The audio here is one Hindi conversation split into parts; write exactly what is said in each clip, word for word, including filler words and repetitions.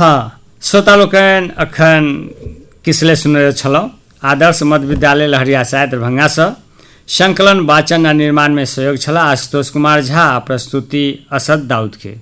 हाँ श्रोता लोकनि अखन किसले सुन रहे छलहुँ आदर्श मध्य विद्यालय लहरियासराय दरभंगा से संकलन वाचन आ निर्माण में सहयोग छला आशुतोष कुमार झा आ प्रस्तुति असद दाऊद के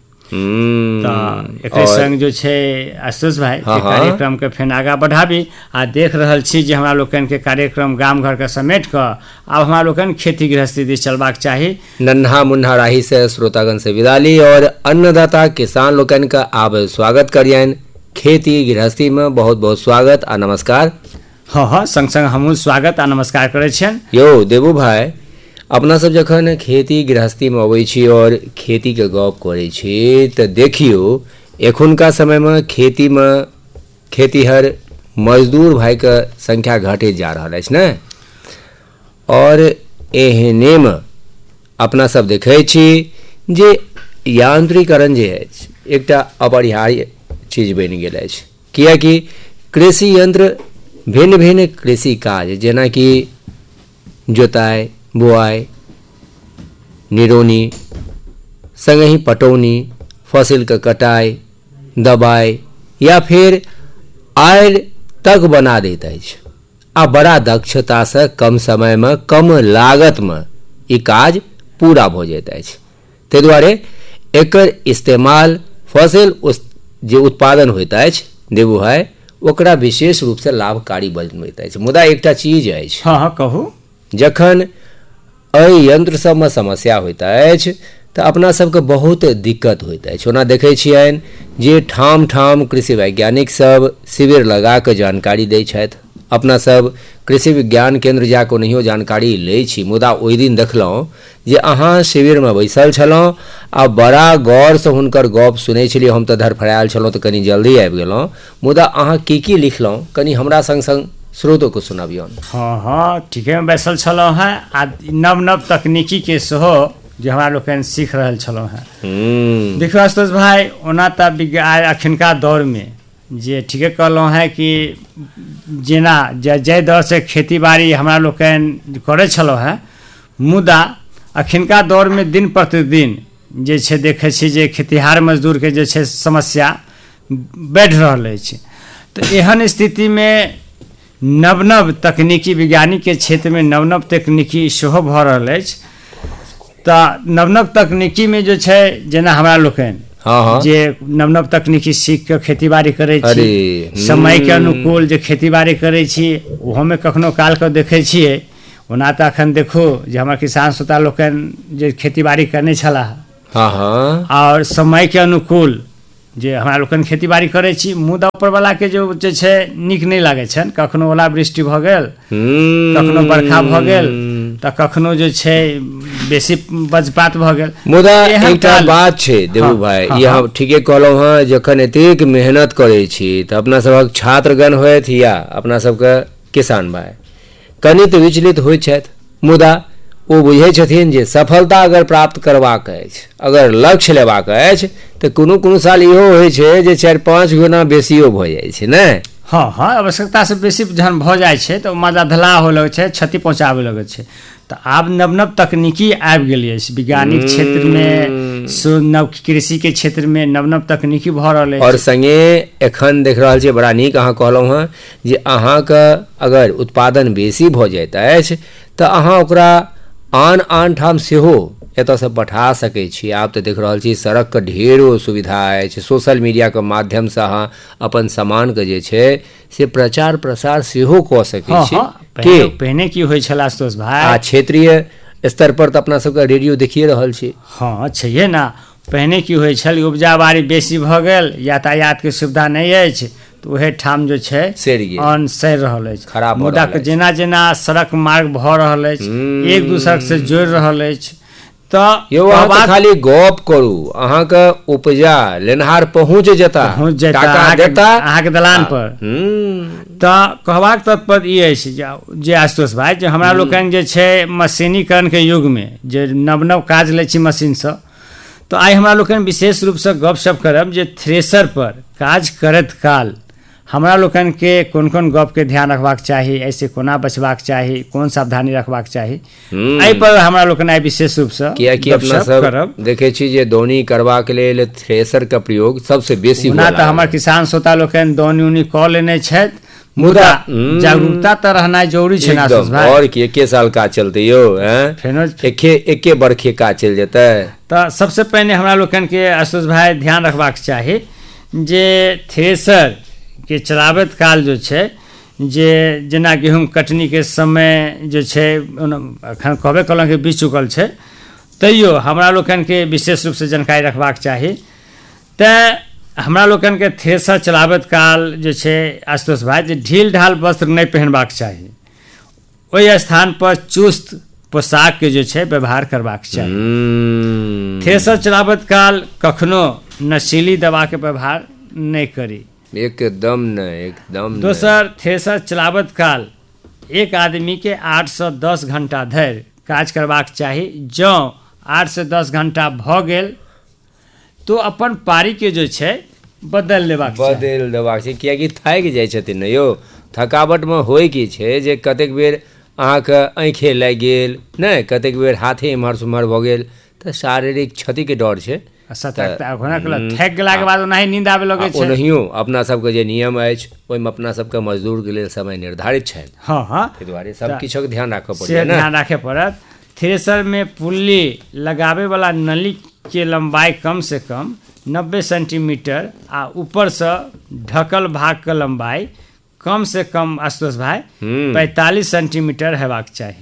एक संग जो छे आशुतोष भाई हाँ, कार्यक्रम के फेन आगा बढ़ाबी आ देख रहल छी जे हमरा लोकन के कार्यक्रम गाम घर के समेट कर अब हमरा लोकन खेती गृहस्थी दिस चलबाक चाही। नन्हा मुन्हा राही से श्रोतागण से विदा ली और अन्नदाता किसान लोकन का आप स्वागत करियन खेती गृहस्थी में बहुत बहुत स्वागत आ नमस्कार। हाँ हाँ संग संग हमहूँ स्वागत आ नमस्कार करे छियन। यो देवू भाई अपना सब जखन खेती गृहस्थी में अबै छी और खेती के गप करै छी तो देखियो एखुनका समय में खेती में खेतीहर मजदूर भाई के संख्या घटे जा रहल अछि ने और एहने में अपना सब देखै छी जे यांत्रिकरण जे अछि एकटा अपरिहार्य चीज बनि गेल अछि कियाकि कृषि यंत्र भिन्न भिन्न कृषि काज जेना कि जोताई बुआई निरोनी संगहि पटौनी फसल के कटाई दबाई या फिर आयल तक बना देता है आ बड़ा दक्षता से कम समय में कम लागत में ई काज पूरा हो जाता है। ते द्वारे एकर इस्तेमाल फसल उस जे उत्पादन होता है देबू है ओकरा विशेष रूप से लाभकारी बनबैत अछि। मुदा एकटा चीज अछि हाँ हाँ कहू जखन एहि यंत्र सब में समस्या होता अछि तो अपना सबके बहुत दिक्कत होता अछि। ओना देखै छियनि जे ठाम ठाम कृषि वैज्ञानिक सब शिविर लगा के जानकारी दै छथि अपना सब कृषि विज्ञान केंद्र जाके ओनाहियो जानकारी लै छी मुदा ओहि दिन देखलहुँ जे अहाँ शिविर में बैसल छलहुँ आ बड़ा गौर से हुनकर गप सुनै छलियै। हम तऽ धरफड़ायल छलहुँ तऽ कनि जल्दी आबि गेलहुँ मुदा अहाँ की की लिखलहुँ कनि हमरा संग संग स्रोतों को सुनाबियौन। हाँ हाँ ठीके में बैसल छलहुँ हैं आ नव नव तकनीकी के सेहो जे हमरा लोकनि सीख रहल छलहुँ हैं। देखियौ आशुतोष भाई ओना तऽ विज्ञान अखिनका दौर में जे ठीके कहलहुँ हैं कि जेना जाहि दर से खेती बाड़ी हमरा लोकनि करै छलहुँ हैं मुदा अखिनका दौर में दिन प्रतिदिन जे छै देखै छी जे खेतिहार मजदूर के जे छै समस्या बढ़ि रहल अछि। तऽ एहन स्थिति में नव नव तकनीकी वैज्ञानिक के क्षेत्र में नव नव तकनीकी सेहो भऽ रहल अछि। तऽ नव नव तकनीकी में जो छै जेना हमरा लोकनि हाँ हाँ जे नव नव तकनीकी सीख के खेती बाड़ी करै छी समय के अनुकूल जे खेती बाड़ी करै छी ओहो में कखनो काल के देखै छियै ओना तऽ अखन देखू जे हमर किसान श्रोता लोकनि जे खेती बाड़ी करने छलाह हाँ हाँ और समय के अनुकूल जे हमरा लोकनि खेती बाड़ी करै छी मुदा ऊपरवला के जो जे छै नीक नहि लागै छनि कखनो ओलावृष्टि भऽ गेल कखनो बरखा भऽ गेल तऽ कखनो जे छै बेसी वज्रपात भऽ गेल। मुदा एकटा बात छै देवू भाई ये हम ठीके कहलहुँ हँ जखन एतेक मेहनत करै छी तऽ अपना सबक छात्रगण होइत या अपना सबके किसान भाई कनि तऽ विचलित होइत छथि मुदा ओ बुझै छथिन जे सफलता अगर प्राप्त करबाक अछि अगर लक्ष्य लेबाक अछि तऽ कोनो कोनो साल इहो होइ छै जे चारि पाँच गुना बेसियो भऽ जाइ छै ने। हाँ हाँ आवश्यकता से बेसी जहन भऽ जाइ छै तऽ मजा धला हो लगै छै क्षति पहुँचाबे लगै छै। तऽ आब नव नव तकनीकी आबि गेलै वैज्ञानिक क्षेत्र में नव कृषि के क्षेत्र में नव नव तकनीकी भऽ रहल अछि। और संगे एखन देख रहल छियै बड़ा नीक अहाँ कहलहुँ हँ जे अहाँके अगर उत्पादन बेसी भऽ जाइत अछि तऽ अहाँ ओकरा आन आन ठाम सेहो एतऽ से पठा सकै छी। आब तऽ देख रहल छी सड़क के ढेरो सुविधा अछि सोशल मीडिया के माध्यम से अहाँ अपन सामान के जे छै से प्रचार प्रसार सेहो कऽ सकै छी। पहले, पहले की होइ छला आशुतोष भाई आ क्षेत्रीय स्तर पर तऽ अपना सबके रेडियो देखिए रहल छी। हाँ छैहे ना पहिने की होइ छल उपजा बाड़ी बेसी भऽ गेल यातायात के सुविधा नहीं अछि तो वह ठाम जो छै अन्न सड़ रहल अछि मुदा जेना जेना सड़क मार्ग भऽ रहल अछि एक दूसर से जोड़ रहल अछि तऽ यो अहाँ खाली गप करू अहाँ के उपजा लेनहार पहुँच जेता पहुँच जेता अहाँ के दलान पर। तऽ कहबाक तात्पर्य ई अछि जे आशुतोष भाई जे हमरा लोकनि जे छै मशीनीकरण के युग में जे नव नव काज लै छी मशीन से तो आइ हमरा लोकनि विशेष रूप से गपशप करब जे थ्रेसर पर काज करैत काल हमरा लोकन के कोन कोन गप के ध्यान रखबाक चाही, ऐसे कोना बचबाक चाही, कोन सावधानी रखबाक चाही, एहि पर हमरा लोकन आइ विशेष रूप से कियाकि अपना सब देखे छी जे दौनी करबाक लेल थ्रेसर का प्रयोग सबसे बेसी ना त हमर किसान श्रोता लोकन दौनी उनी क लेने छथि, मुदा जागरूकता त रहनाइ जरूरी छै ना भाई। और कि एके साल का चलते यो हैं, एके एके बरखे का चल जेतै। त सबसे पहले हमरा लोकन के आशुष भाई ध्यान रखबाक चाही जे थ्रेसर के चलाबत काल जो छै, जे जेना गेहूँ कटनी के समय जो छै अखन कहबे कलहुँ कि बीत चुकल छै, तैयो हमरा लोकन के विशेष रूप से जानकारी रखबाक चाही। त हमरा लोकन के थ्रेसर चलाबत काल जो छै आशुतोष भाई जे ढील ढाल वस्त्र नहीं पहनबाक चाही, ओहि स्थान पर चुस्त पोशाक के जो छै व्यवहार करबाक चाही। थ्रेसर चलाबत काल कखनो नशीली दवा के व्यवहार नहीं करी, एकदम न एकदम। दोसर, थ्रेसर चलाबत काल एक आदमी के आठ से दस घंटा धरि काज करबाक चाही। जँ आठ से दस घंटा भ गेल तो अपन पारी के जो छै बदल लेबाक बदल देबाक छै, कियाकि थाकि जाइ छथिन ने यौ। थकावट में होइ की छै जे कतेक बेर अहाँके आँखि लागि गेल, नहि कतेक बेर हाथे एम्हर सुम्हर भऽ गेल, तऽ शारीरिक क्षति के डर छै। थाकि गेलाके बाद ओनाही नींद आबे लगै छै। ओनाहियो अपना सबके जे नियम अछि ओहिमे अपना सबके मजदूर के लेल समय निर्धारित छै। हाँ हाँ, ताहि दुआरे सब किछुक ध्यान राखऽ से पड़त, ध्यान राखे पड़त। थ्रेसर में पुल्ली लगाबे वाला नली के लंबाई कम से कम नब्बे सेंटीमीटर आ ऊपर से ढकल भाग के लंबाई कम से कम आशुतोष भाई पैंतालीस सेंटीमीटर हेबाक चाही।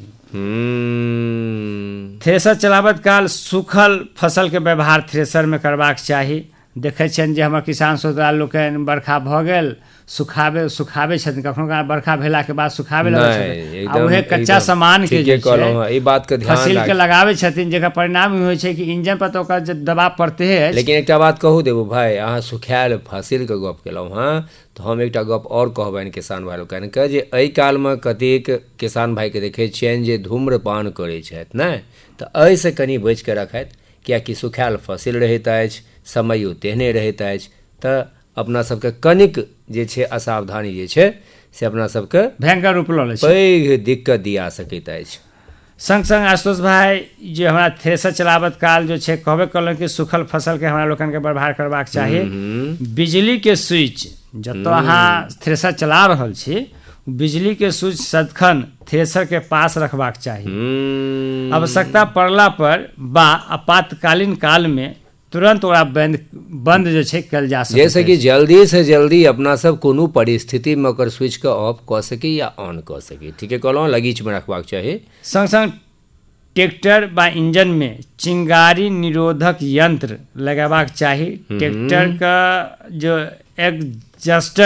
थ्रेसर चलाबत काल सूखल फसल के व्यवहार थ्रेसर में करबाक चाही। देखै छियनि जे हमर किसान श्रोता लोकनि बरखा भऽ गेल सुखाबे सुखाबे छथिन, कखनो काल बरखा भेला के बाद सुखाबे लगै छथिन, आ उहे कच्चा सामान के जे छै ई बात के ध्यान फसिल के लगाबै छथिन, जेकर परिणाम ई होइ छै कि इंजन पर तऽ ओकर जे दबाव पड़ते है। लेकिन एकटा बात कहू देबू भाई, अहाँ सुखायल फसिल के गप केलहुँ हँ, तऽ हम एकटा गप और कहबनि किसान भाई लोकनि के जे एहि काल में कतेक किसान भाई के देखै छियनि जे धूम्रपान करै छथि ने, तऽ एहिसँ कनि बचि कऽ रखथि, कियाकि सुखायल फसिल रहैत अछि, समयो तेहने रहैत अछि, तऽ अपना सबके कनिक जे छै असावधानी जे छै से अपना सबके भयंकर रूप लऽ लै छै, पैघ दिक्कत दिया सकैत अछि। संग संग आशुतोष भाई जे हमरा थ्रेसर चलाबत काल जो छै कहबे कलहुँ कि सूखल फसल के हमरा लोकन के व्यवहार करबाक चाही। बिजली के स्विच जतऽ अहाँ थ्रेसर चला रहल छी, बिजली के स्विच सदखन थ्रेसर के पास रखबाक चाही। आवश्यकता पड़ला पर बा आपातकालीन काल में तुरंत ओकरा बंद बंद जो छै कल जा सकै, जैसे कि जल्दी से जल्दी अपना सब कोनो परिस्थिति में ओकर स्विच के ऑफ कऽ सकी या ऑन कऽ सकी। ठीक है कहलहुँ, लगीच में रखबाक चाही। संग संग ट्रैक्टर बा इंजन में चिंगारी निरोधक यंत्र लगाबाक चाही। ट्रैक्टर का जो एग्जॉस्टर